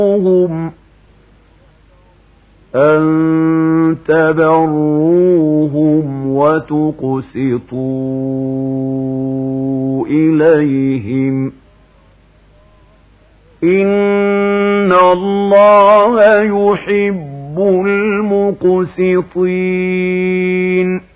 أن تبروهم وتقسطوا إليهم إن الله يحب المقسطين